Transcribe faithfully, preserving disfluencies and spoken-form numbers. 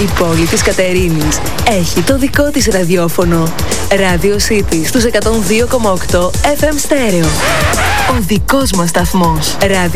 Η πόλη της Κατερίνης έχει το δικό της ραδιόφωνο. Radio City στους εκατόν δύο κόμμα οκτώ εφ εμ στέρεο. Ο δικός μας σταθμός.